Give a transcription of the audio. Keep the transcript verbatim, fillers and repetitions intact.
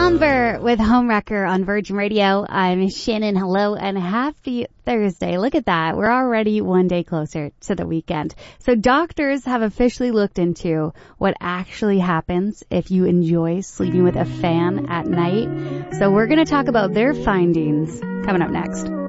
Umber with Homewrecker on Virgin Radio. I'm Shannon. Hello and happy Thursday. Look at that. We're already one day closer to the weekend. So doctors have officially looked into what actually happens if you enjoy sleeping with a fan at night. So we're going to talk about their findings coming up next.